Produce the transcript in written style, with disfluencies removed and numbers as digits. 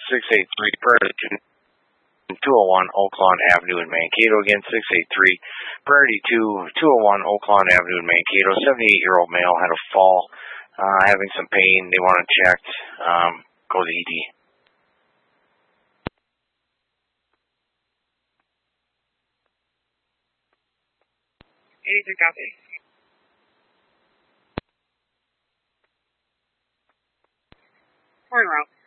683 Priority 201 Oak Lawn Avenue in Mankato. Again, 683 Priority 201 Oak Lawn Avenue in Mankato. 78-year-old male had a fall, having some pain. They want to check. Go to ED. Copy. Morning, Ralph.